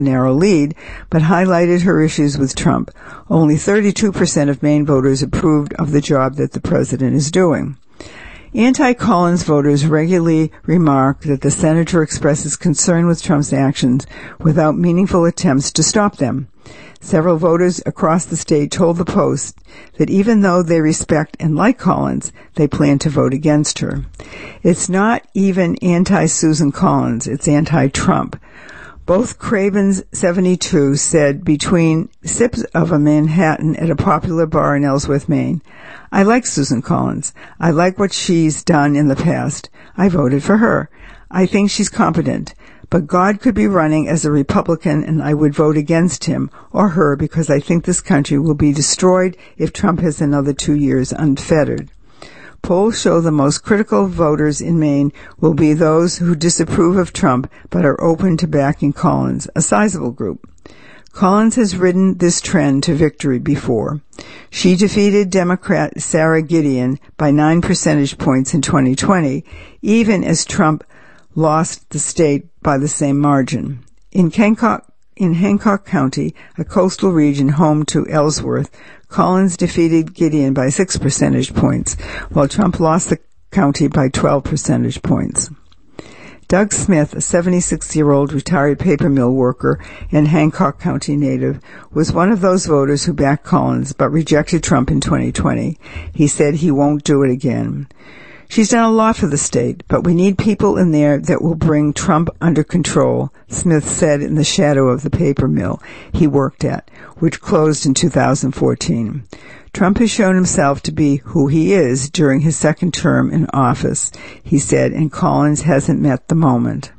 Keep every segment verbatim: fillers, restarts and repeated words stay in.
narrow lead, but highlighted her issues with Trump. Only thirty-two percent of Maine voters approved of the job that the president is doing. Anti-Collins voters regularly remark that the senator expresses concern with Trump's actions without meaningful attempts to stop them. Several voters across the state told the Post that even though they respect and like Collins, they plan to vote against her. It's not even anti-Susan Collins, it's anti-Trump. Both Cravens seventy-two said between sips of a Manhattan at a popular bar in Ellsworth, Maine, "I like Susan Collins. I like what she's done in the past. I voted for her. I think she's competent. But God could be running as a Republican and I would vote against him or her because I think this country will be destroyed if Trump has another two years unfettered." Polls show the most critical voters in Maine will be those who disapprove of Trump but are open to backing Collins, a sizable group. Collins has ridden this trend to victory before. She defeated Democrat Sarah Gideon by nine percentage points in twenty twenty, even as Trump lost the state by the same margin. In Hancock, in Hancock County, a coastal region home to Ellsworth, Collins defeated Gideon by six percentage points, while Trump lost the county by twelve percentage points. Doug Smith, a seventy-six-year-old retired paper mill worker and Hancock County native, was one of those voters who backed Collins but rejected Trump in twenty twenty. He said he won't do it again. "She's done a lot for the state, but we need people in there that will bring Trump under control," Smith said in the shadow of the paper mill he worked at, which closed in two thousand fourteen. "Trump has shown himself to be who he is during his second term in office," he said, and Collins hasn't met the moment.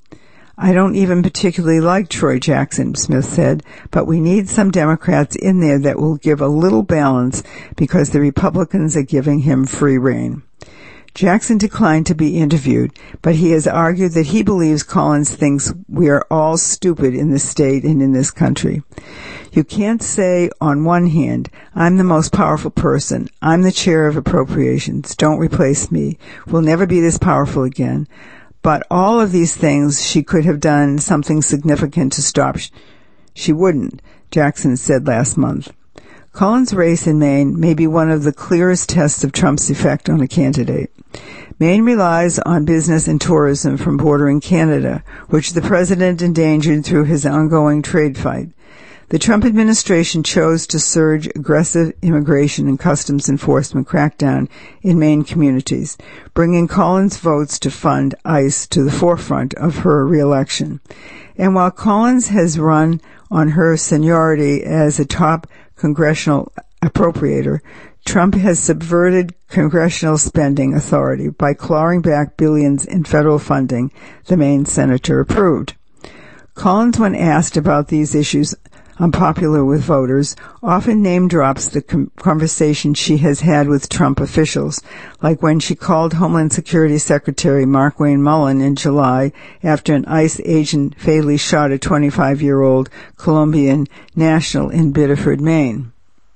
"I don't even particularly like Troy Jackson," Smith said, "but we need some Democrats in there that will give a little balance because the Republicans are giving him free rein." Jackson declined to be interviewed, but he has argued that he believes Collins thinks we are all stupid in this state and in this country. "You can't say, on one hand, I'm the most powerful person, I'm the chair of appropriations, don't replace me, we'll never be this powerful again. But all of these things she could have done something significant to stop. She wouldn't," Jackson said last month. Collins' race in Maine may be one of the clearest tests of Trump's effect on a candidate. Maine relies on business and tourism from bordering Canada, which the president endangered through his ongoing trade fight. The Trump administration chose to surge aggressive immigration and customs enforcement crackdown in Maine communities, bringing Collins' votes to fund ICE to the forefront of her reelection. And while Collins has run on her seniority as a top congressional appropriator, Trump has subverted congressional spending authority by clawing back billions in federal funding the Maine senator approved. Collins, when asked about these issues unpopular with voters, often name drops the com- conversation she has had with Trump officials, like when she called Homeland Security Secretary Markwayne Mullin in July after an ICE agent fatally shot a twenty-five-year-old Colombian national in Biddeford, Maine.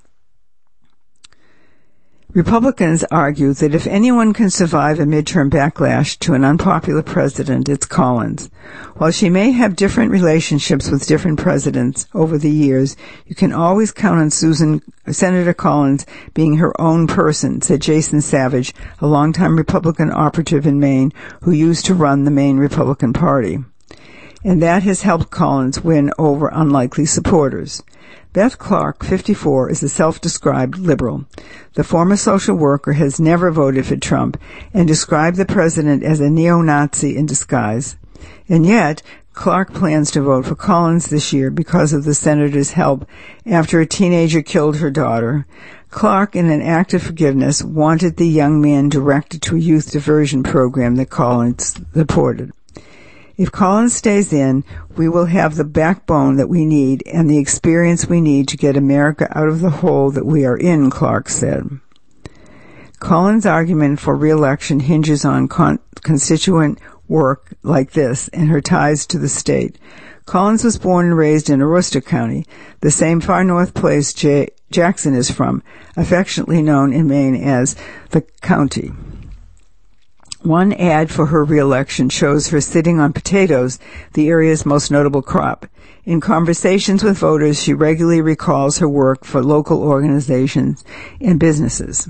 Republicans argue that if anyone can survive a midterm backlash to an unpopular president, it's Collins. While she may have different relationships with different presidents over the years, you can always count on Susan, Senator Collins being her own person, said Jason Savage, a longtime Republican operative in Maine who used to run the Maine Republican Party. And that has helped Collins win over unlikely supporters. Beth Clark, fifty-four, is a self-described liberal. The former social worker has never voted for Trump and described the president as a neo-Nazi in disguise. And yet, Clark plans to vote for Collins this year because of the senator's help after a teenager killed her daughter. Clark, in an act of forgiveness, wanted the young man directed to a youth diversion program that Collins supported. If Collins stays in, we will have the backbone that we need and the experience we need to get America out of the hole that we are in, Clark said. Collins' argument for re-election hinges on con- constituent work like this and her ties to the state. Collins was born and raised in Aroostook County, the same far north place J- Jackson is from, affectionately known in Maine as the county. One ad for her re-election shows her sitting on potatoes, the area's most notable crop. In conversations with voters, she regularly recalls her work for local organizations and businesses.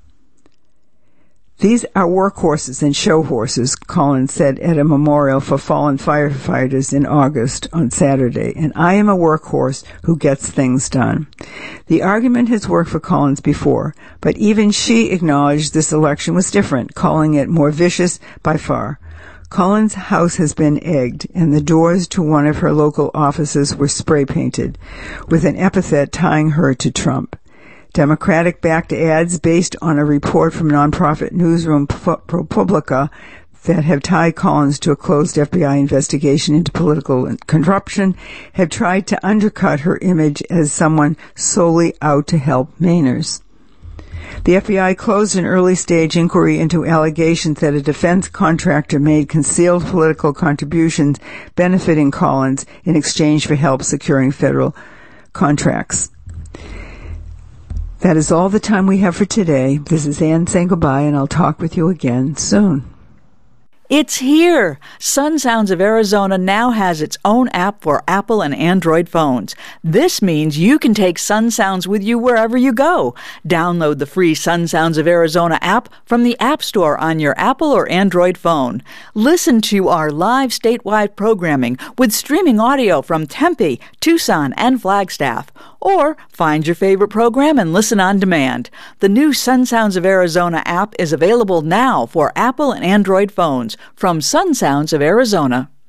These are workhorses and show horses, Collins said at a memorial for fallen firefighters in August on Saturday, and I am a workhorse who gets things done. The argument has worked for Collins before, but even she acknowledged this election was different, calling it more vicious by far. Collins' house has been egged, and the doors to one of her local offices were spray-painted, with an epithet tying her to Trump. Democratic-backed ads based on a report from nonprofit newsroom ProPublica that have tied Collins to a closed F B I investigation into political corruption have tried to undercut her image as someone solely out to help Mainers. The F B I closed an early-stage inquiry into allegations that a defense contractor made concealed political contributions benefiting Collins in exchange for help securing federal contracts. That is all the time we have for today. This is Ann saying goodbye, and I'll talk with you again soon. It's here! Sun Sounds of Arizona now has its own app for Apple and Android phones. This means you can take Sun Sounds with you wherever you go. Download the free Sun Sounds of Arizona app from the App Store on your Apple or Android phone. Listen to our live statewide programming with streaming audio from Tempe, Tucson, and Flagstaff. Or find your favorite program and listen on demand. The new Sun Sounds of Arizona app is available now for Apple and Android phones from Sun Sounds of Arizona.